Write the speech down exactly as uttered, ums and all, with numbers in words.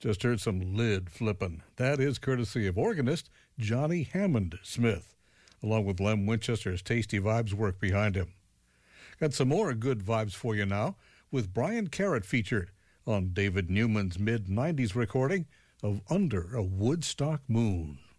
Just heard some lid flippin'. That is courtesy of organist Johnny Hammond Smith, along with Lem Winchester's Tasty Vibes work behind him. Got some more good vibes for you now, with Brian Carrot featured on David Newman's mid nineties recording of Under a Woodstock Moon.